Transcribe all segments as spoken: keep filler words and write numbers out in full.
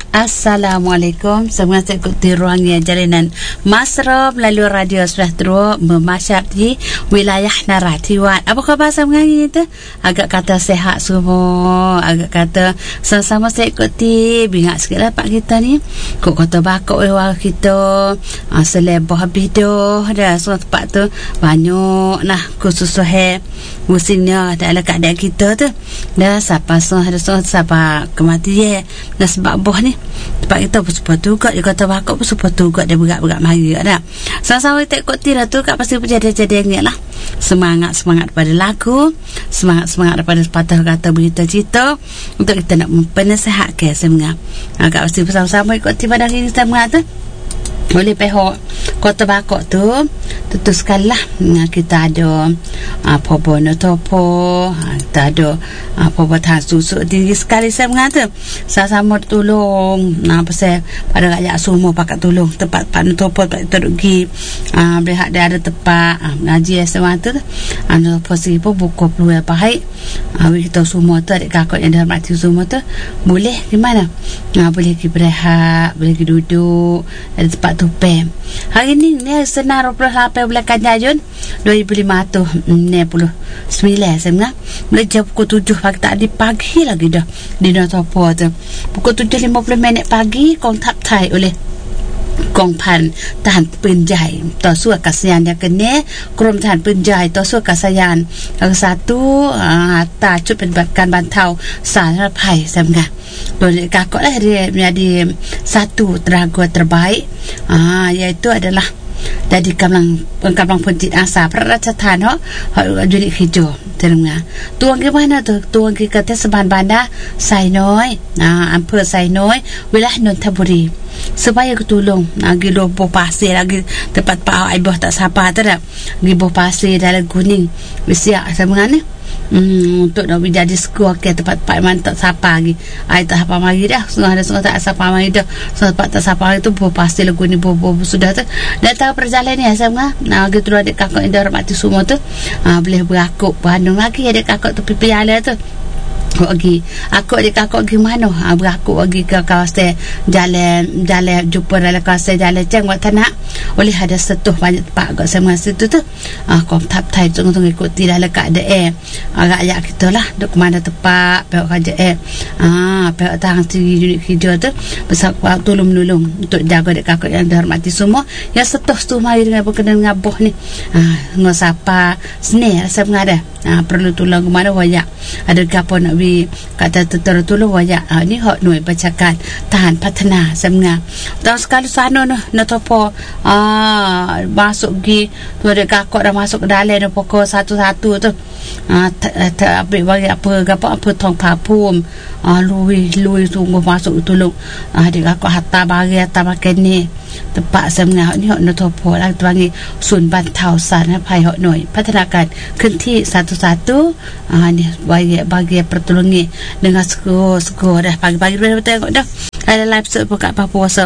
Assalamualaikum. Semua saya ikuti ruangnya jalinan Masra melalui radio Sejahtera memasyar di wilayah Naratiwat. Apa khabar semua itu? Agak kata sehat semua, agak kata sama-sama saya ikuti. Bingat sikit lah pak kita ni. Kok kata bakok wewal kita uh, selebah habis dah. Dah semua tempat tu banyak nah khusus sohe musimnya dalam keadaan kita tu. Dah siapa semua ada semua siapa kematian. Dah sebab boh ni tempat kita pun support tu kat dia kata bakok pun support tu kat dia berat-berat mari kat dah sama-sama kita ikut tira tu kat pasti berjadi-jadi lah. Semangat-semangat pada lagu, semangat-semangat daripada sepatah kata berita cerita untuk kita nak mempenasehatkan semua. Kat pasti bersama-sama ikut tira pada hari ni semua tu boleh pihak Kota Bakok tu tentu sekali lah kita ada apa bono topo, kita ada apa batang susu tinggi sekali saya mengata sama-sama tolong nah pasal pada rakyat semua pakat tolong tempat panu topo tak tergi ah berehat dia ada tempat ah, ngaji semua tu anu posisi pun buku peluang baik ah kita semua tu adik kakak yang dihormati semua tu boleh di mana ah boleh pergi berehat, boleh pergi duduk ada tempat tupem. Hari ni ni senar dua puluh lapan bulan Kanjayun dua ribu lima ratus enam puluh sembilan semua. Mulai jam pukul tujuh pagi tadi pagi lagi dah di Notopo tu. Pukul tujuh lima puluh minit pagi kong tap thai oleh Kong Pan Tahan Penjaiต่อสู้อากาศยานยากเนกรมทหารปืนใหญ่ต่อสู้อากาศยานอักษาตู้ตาชุดเป็นการบรรเทาสาธารณภัยsemua. Mereka kok lah dia menjadi satu tenaga terbaik ah iaitu adalah dari kamlang kamlang pentit asa Peracataan ho unit hijau terima. Tuang ke mana tu? Tuang ke kata Seban Bandar Sai Noi ah Ampere Sai Noi wilayah Nonthaburi. Supaya ketulung lagi lobo pasir lagi tempat pak ibuh tak sapa tu dah gibuh pasir dalam kuning besiak sama ni hmm, untuk nak jadi skor ke tempat pak man tak sapa lagi ai tak apa mari dah semua ada semua tak sapa mari dah semua tempat tak sapa itu buh pasir lagu ni buh buh sudah tu dah tahu perjalanan ni sama nah gitu adik kakak yang dihormati semua tu ah, boleh berakuk Bandung lagi adik kakak tu pipi ala tu pergi aku adik kakak pergi mana ha, beraku pergi ke kawasan jalan jalan jumpa dalam kawasan jalan Ceng buat tanah boleh ada setuh banyak tempat kat sama situ tu ah kau tap thai tunggu-tunggu ikuti dalam keadaan ah, rakyat kita lah duk mana tempat pihak kerajaan ah pihak tahan tinggi unit hijau tu besar tolong menolong untuk jaga adik kakak yang dihormati semua yang setuh tu mari dengan berkenaan dengan boh ni ah ngosapa seni rasa mengada ah perlu tolong ke mana banyak ada gapo nak bi kata tertolong wajak ha, ni hak noi bacakan tahan patana semua tahun sekali sana noh Notopo ah masuk gi tu ada kakak dah masuk ke dalam dah pokok satu-satu tu ah ambil bagi apa gapo apa tong papum ah lui lui sungguh masuk tolong ah dia kakak hatta bagi hatta makan ni tempat semua ni hak Notopo lah tu bagi sun bantau sana pai hak noi patanakan kenti satu-satu ah ni bagi bagi pertolongan dengan sego-sego dah pagi-pagi dah tengok dah ada live set buka apa puasa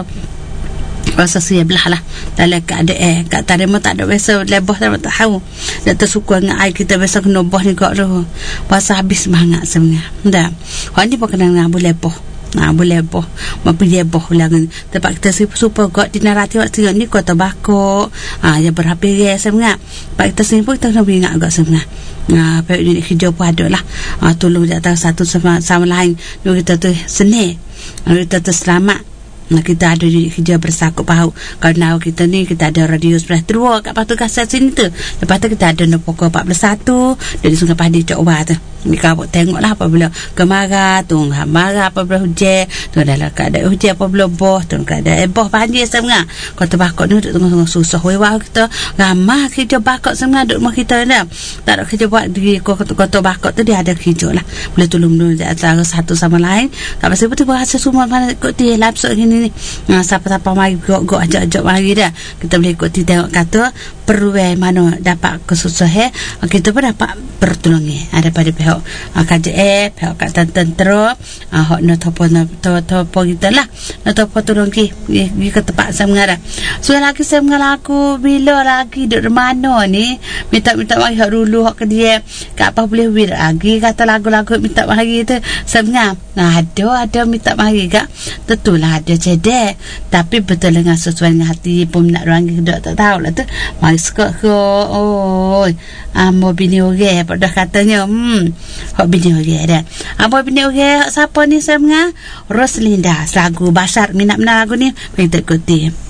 puasa siap belah lah dalam keadaan kat tarima tak ada biasa lebah tak tahu dah tersuka dengan air kita biasa kena boh ni kat roh puasa habis semangat sebenarnya dah hak ni pun kena dengan boleh boh nah boleh boh mampu boh ulangan tempat kita super got di Naratiwat tengok ni Kota Bakok ah yang berhabis sebenarnya tempat kita sini pun kita nak ingat agak sebenarnya ah pihak unit hijau pun ada lah ah tolong jatuh satu sama, sama lain dua kita tu seni kita tu selamat nah kita ada unit hijau bersakut pahu kerana kita ni kita ada radio Sejahtera kat Patu Kasar sini tu lepas tu kita ada no pokok empat puluh satu dari Sungai Padi Cok Ubah tu ni kau tengoklah apabila kemarah tu marah apabila hujan tu dalam keadaan hujan apabila boh tu keadaan boh banjir semua Kota Bakok ni duk tengah-tengah susah wewah kita ramah kerja bakok semua duk rumah kita dah tak ada kerja buat di Kota, Kota Bakok tu dia ada kerja lah boleh tolong dulu antara satu sama lain tak pasal betul berasa semua mana ikut dia lapsok ni ni nah, siapa-siapa mari gok-gok ajak-ajak mari dah kita boleh ikuti tengok kata peruai mana dapat kesusahan kita pun dapat pertolongan ada pada pihak hok akaje eh hok kat tentera hok no topo no topo gitulah no topo turun ki gi ke tempat saya mengarah so lagi saya mengarah aku bila lagi duduk mana ni minta-minta mari hok dulu hok ke dia kat apa boleh wir lagi kata lagu-lagu minta mari tu saya mengarah nah ada ada minta mari kak tentulah ada cedek tapi betul dengan sesuai dengan hati pun nak orang duduk tak tahu lah tu mari suka ke oh amo bini orang pada katanya hmm hok bini orang dah amo bini orang siapa ni saya mengarah Roslinda lagu Bashar minat mana lagu ni kita ikuti.